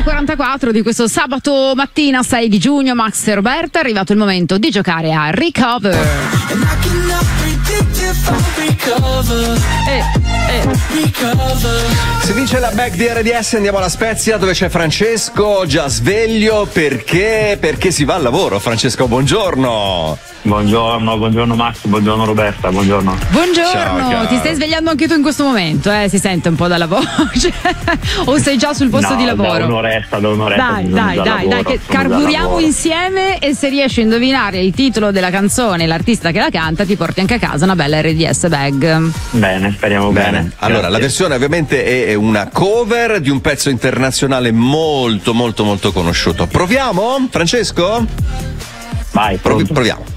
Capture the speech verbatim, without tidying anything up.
quarantaquattro di questo sabato mattina sei di giugno. Max e Roberta, è arrivato il momento di giocare a Recover. Eh, eh. Si vince la bag di R D S, andiamo alla Spezia dove c'è Francesco già sveglio perché perché si va al lavoro. Francesco, buongiorno. Buongiorno, buongiorno Max, buongiorno Roberta, buongiorno. Buongiorno, Ciao, ti stai svegliando anche tu in questo momento, eh? Si sente un po' dalla voce o sei già sul posto no, di lavoro? Da un'oretta, da un'oretta. Dai, dai, dai, lavoro, dai, che carburiamo insieme e se riesci a indovinare il titolo della canzone e l'artista che la canta ti porti anche a casa una bella R D S bag. Bene, speriamo bene. Bene. Allora, Grazie. la versione ovviamente è una cover di un pezzo internazionale molto molto molto conosciuto. Proviamo, Francesco? Vai, Provi- pronto. proviamo.